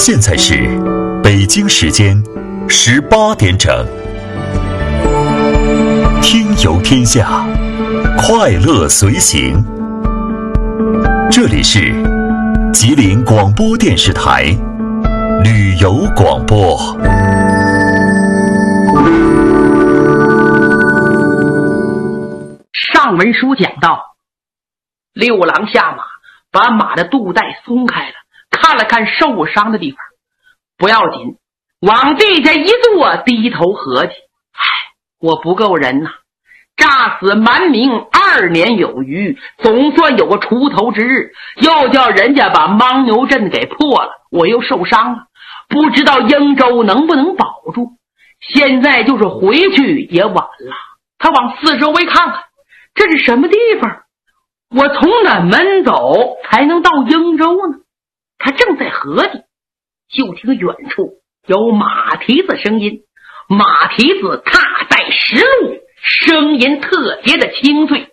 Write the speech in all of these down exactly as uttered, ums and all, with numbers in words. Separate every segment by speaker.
Speaker 1: 现在是北京时间十八点整。听游天下，快乐随行。这里是吉林广播电视台旅游广播。
Speaker 2: 上文书讲到，六郎下马，把马的肚带松开了，看了看受伤的地方，不要紧，往地下一坐，低头合计：唉，我不够人呐、啊，诈死蛮民二年有余，总算有个出头之日，又叫人家把牦牛阵给破了，我又受伤了，不知道英州能不能保住。现在就是回去也晚了。他往四周围看看，这是什么地方？我从哪门走才能到英州呢？他正在合计，就听远处有马蹄子声音，马蹄子踏在石路，声音特别的清脆。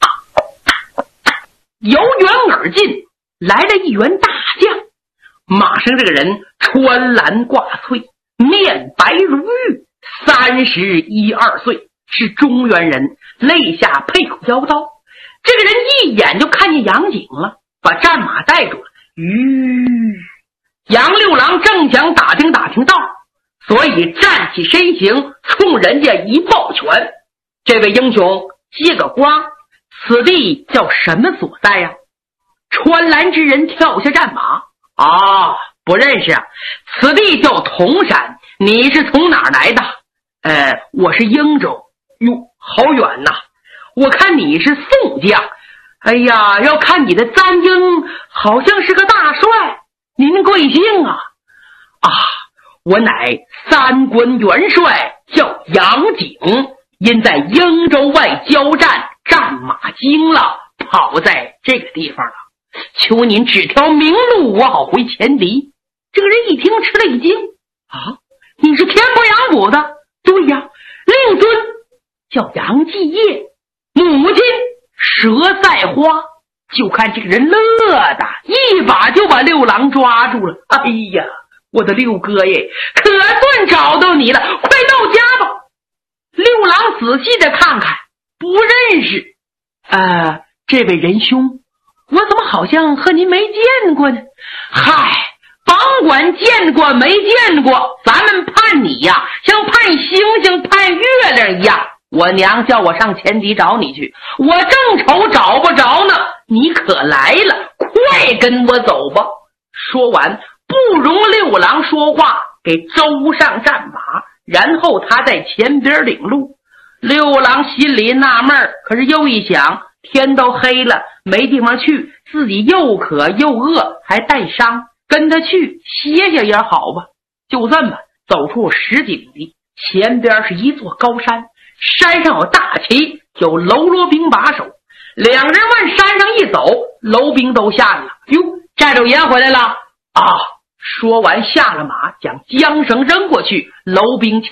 Speaker 2: 由远而近，来了一员大将。马上这个人穿蓝挂翠，面白如玉，三十一二岁，是中原人，肋下配口腰刀。这个人一眼就看见杨景了，把战马带住了。吁，杨六郎正想打听打听道，所以站起身形，冲人家一抱拳：这位英雄借个光，此地叫什么所在呀、啊？穿蓝之人跳下战马：啊，不认识啊，此地叫铜山，你是从哪儿来的？呃，我是英州。哟，好远呐、啊！我看你是宋将。哎呀，要看你的簪缨，好像是个大帅。您贵姓啊？啊，我乃三关元帅，叫杨景，因在英州外交战，战马惊了，跑在这个地方了。求您指条明路，我好回前敌。这个人一听吃了一惊：啊，你是天波杨府的？对呀，令尊叫杨继业，母亲佘赛花。就看这个人乐的一把就把六郎抓住了。哎呀，我的六哥耶，可算找到你了，快到家吧。六郎仔细的看看，不认识。呃，这位仁兄，我怎么好像和您没见过呢？嗨，甭管见过没见过，咱们盼你呀，像盼星星盼月亮一样。我娘叫我上前敌找你去，我正愁找不着呢，你可来了，快跟我走吧。说完，不容六郎说话，给周上战马，然后他在前边领路。六郎心里纳闷，可是又一想，天都黑了，没地方去，自己又渴又饿，还带伤，跟他去歇歇也好吧。就这么走出十几里，前边是一座高山，山上有大旗，有喽啰兵把守。两人往山上一走，楼兵都下来了。哟，寨主爷回来了啊！说完下了马，将缰绳扔过去，楼兵牵